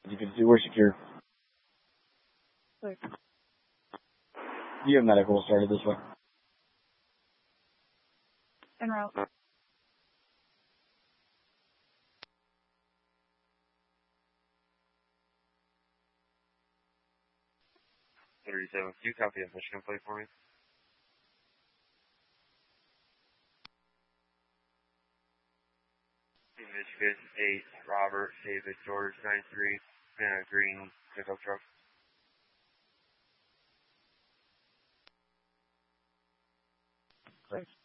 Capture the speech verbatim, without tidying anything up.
You can see we're secure. Clear. You have medical started this way. En route. thirty-seven, can you copy a Michigan plate for me? Michigan, eight, Robert, David, George, nine three, and a green pickup truck. Clear.